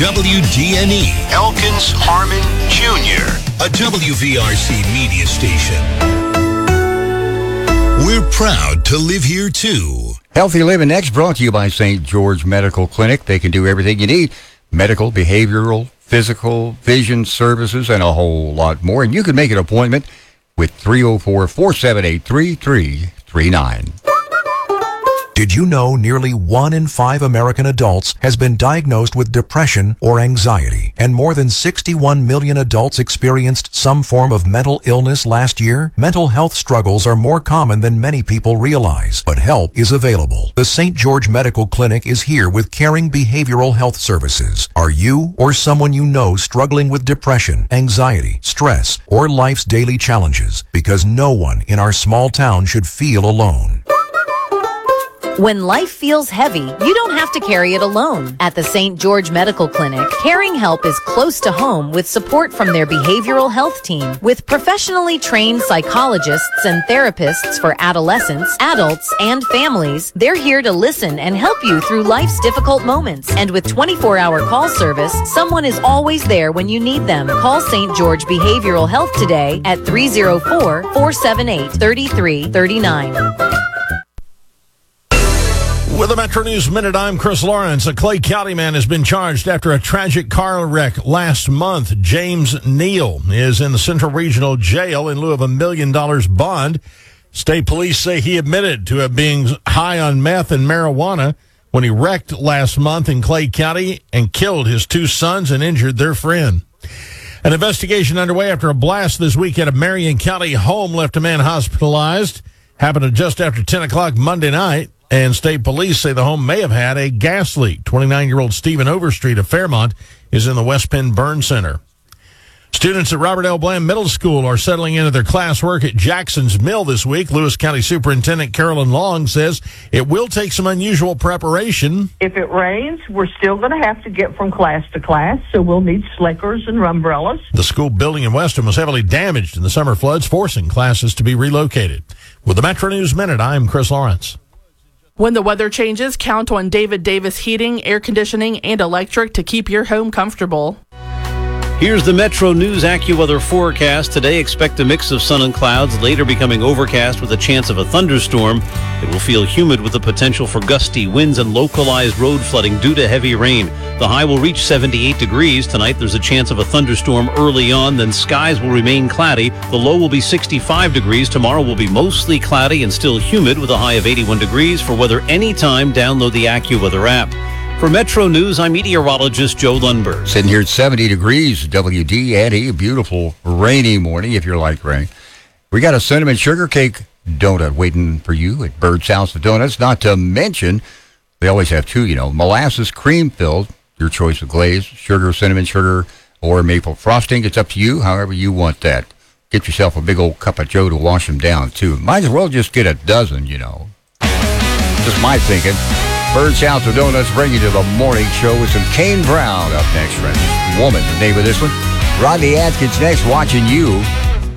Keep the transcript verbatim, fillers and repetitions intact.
W D N E, Elkins Harmon Junior, a W V R C media station. We're proud to live here, too. Healthy Living Next brought to you by Saint George Medical Clinic. They can do everything you need. Medical, behavioral, physical, vision services, and a whole lot more. And you can make an appointment with three oh four, four seven eight, three three three nine. Did you know nearly one in five American adults has been diagnosed with depression or anxiety, and more than sixty-one million adults experienced some form of mental illness last year? Mental health struggles are more common than many people realize, but help is available. The Saint George Medical Clinic is here with caring behavioral health services. Are you or someone you know struggling with depression, anxiety, stress, or life's daily challenges? Because no one in our small town should feel alone. When life feels heavy, you don't have to carry it alone. At the Saint George Medical Clinic, Caring Help is close to home with support from their behavioral health team. With professionally trained psychologists and therapists for adolescents, adults, and families, they're here to listen and help you through life's difficult moments. And with twenty-four hour call service, someone is always there when you need them. Call Saint George Behavioral Health today at three oh four, four seven eight, three three three nine. With the Metro News Minute, I'm Chris Lawrence. A Clay County man has been charged after a tragic car wreck last month. James Neal is in the Central Regional Jail in lieu of a million dollars bond. State police say he admitted to being high on meth and marijuana when he wrecked last month in Clay County and killed his two sons and injured their friend. An investigation underway after a blast this week at a Marion County home left a man hospitalized. Happened just after ten o'clock Monday night. And state police say the home may have had a gas leak. twenty-nine-year-old Stephen Overstreet of Fairmont is in the West Penn Burn Center. Students at Robert L. Bland Middle School are settling into their classwork at Jackson's Mill this week. Lewis County Superintendent Carolyn Long says it will take some unusual preparation. If it rains, we're still going to have to get from class to class, so we'll need slickers and umbrellas. The school building in Weston was heavily damaged in the summer floods, forcing classes to be relocated. With the Metro News Minute, I'm Chris Lawrence. When the weather changes, count on David Davis Heating, Air Conditioning, and Electric to keep your home comfortable. Here's the Metro News AccuWeather forecast. Today, expect a mix of sun and clouds, later becoming overcast with a chance of a thunderstorm. It will feel humid with the potential for gusty winds and localized road flooding due to heavy rain. The high will reach seventy-eight degrees. Tonight, there's a chance of a thunderstorm early on, then skies will remain cloudy. The low will be sixty-five degrees. Tomorrow will be mostly cloudy and still humid with a high of eighty-one degrees. For weather anytime, download the AccuWeather app. For Metro News, I'm meteorologist Joe Lundberg. Sitting here at seventy degrees, W D N E, a beautiful rainy morning if you like rain. We got a cinnamon sugar cake donut waiting for you at Bird's House of Donuts. Not to mention, they always have two, you know, molasses cream filled, your choice of glaze, sugar, cinnamon sugar, or maple frosting. It's up to you, however you want that. Get yourself a big old cup of Joe to wash them down, too. Might as well just get a dozen, you know. Just my thinking. Bird's House of Donuts bring you to the morning show with some Kane Brown up next, friends. Woman, the name of this one. Rodney Atkins next, watching you.